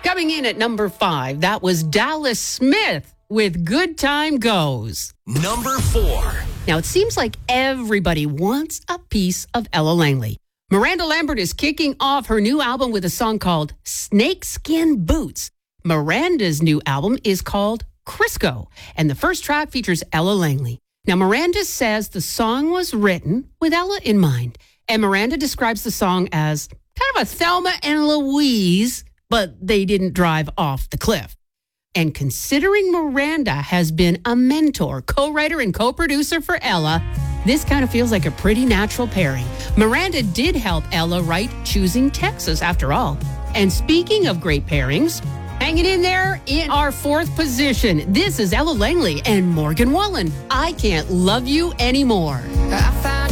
Coming in at number 5, that was Dallas Smith with Good Time Goes. Number 4. Now, it seems like everybody wants a piece of Ella Langley. Miranda Lambert is kicking off her new album with a song called Snakeskin Boots. Miranda's new album is called Crisco, and the first track features Ella Langley. Now, Miranda says the song was written with Ella in mind, and Miranda describes the song as kind of a Thelma and Louise, but they didn't drive off the cliff. And considering Miranda has been a mentor, co-writer, and co-producer for Ella, this kind of feels like a pretty natural pairing. Miranda did help Ella write Choosing Texas, after all. And speaking of great pairings, hanging in there in our 4th position, this is Ella Langley and Morgan Wallen. I Can't Love You Anymore.